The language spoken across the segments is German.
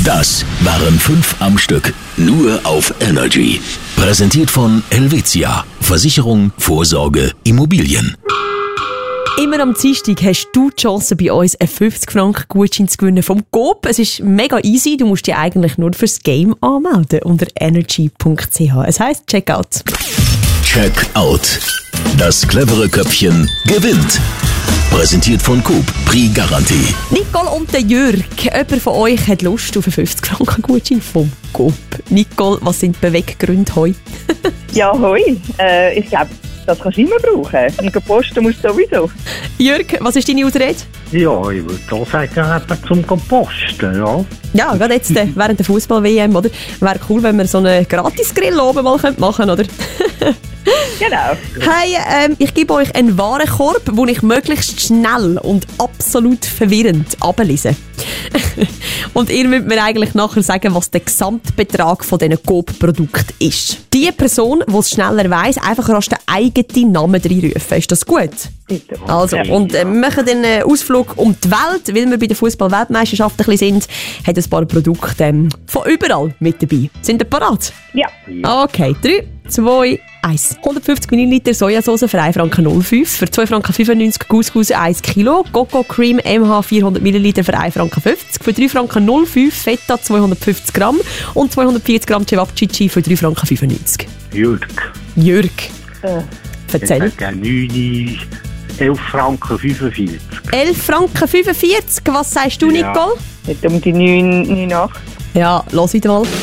Das waren 5 am Stück. Nur auf Energy. Präsentiert von Helvetia. Versicherung, Vorsorge, Immobilien. Immer am Dienstag hast du die Chance, bei uns einen 50-Franken-Gutschein zu gewinnen vom Coop. Es ist mega easy. Du musst dich eigentlich nur fürs Game anmelden unter energy.ch. Es heisst Checkout. Checkout. Das clevere Köpfchen gewinnt. Präsentiert von Coop. Prix Garantie. Nicole und der Jürg. Jemand von euch hat Lust auf einen 50-Franken-Gutschein vom Coop. Nicole, was sind die Beweggründe heute? Ja, hoi. Ich glaube, das kannst du immer brauchen. Und posten musst du sowieso. Jürg, was ist deine Ausrede? Ja, ich würde auch sagen, eben zum Komposten, ja. Ja, gerade jetzt während der Fußball-WM, oder? Wäre cool, wenn wir so einen Gratis-Grill oben mal machen könnten, oder? Genau. Hey, ich gebe euch einen Warenkorb, den ich möglichst schnell und absolut verwirrend ablese. Und ihr müsst mir eigentlich nachher sagen, was der Gesamtbetrag von diesen Coop-Produkten ist. Die Person, die es schneller weiss, einfach rasch den eigenen Namen reinrufen. Ist das gut? Bitte. Also, und wir machen den Ausflug um die Welt, weil wir bei der Fußball-Weltmeisterschaft ein bisschen sind, hat ein paar Produkte von überall mit dabei. Sind ihr bereit? Ja. Okay, 3, 2, 1. 150 ml Sojasauce für 1,05 Franken. Für 2,95 Franken Couscous 1 Kilo. Coco Cream MH 400 ml für 1,50 Franken. Für 3,05 Franken Feta 250 Gramm. Und 240 Gramm Cevapcici für 3,95 Franken. Jürg. Erzähl. Ich sage 11,45 Franken. 11,45 Franken. Was sagst du, Nicole? Nicht um die 9,8. Ja, los wieder mal.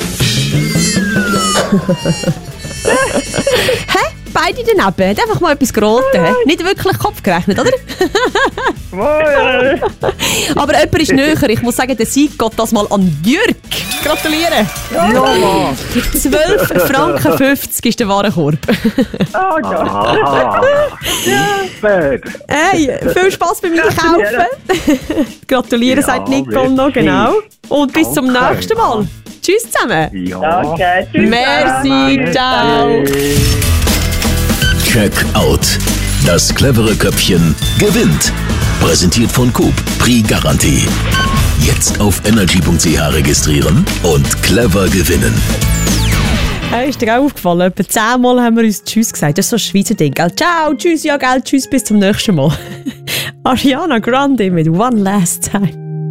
Hä? Beide daneben. Hat einfach mal etwas geraten. Nicht wirklich Kopf gerechnet, oder? Aber jemand ist näher. Ich muss sagen, der Sieg geht das mal an Jürg. Gratuliere. Ja. 12,50 Franken ist der Warenkorb. Oh Gott. Super. Hey, viel Spass beim Einkaufen. Gratuliere, Ja, sagt Nicole noch, wirklich. genau. Und bis zum Danke. nächsten Mal. Tschüss zusammen. Ja. Danke. Tschüss. Merci, ciao. Checkout. Das clevere Köpfchen gewinnt. Präsentiert von Coop. Prix Garantie. Jetzt auf energy.ch registrieren und clever gewinnen. Ist dir auch aufgefallen? Etwa 10 Mal haben wir uns Tschüss gesagt. Das ist so ein Schweizer Ding, gell? Ciao, tschüss, ja, gell, tschüss, bis zum nächsten Mal. Ariana Grande mit One Last Time.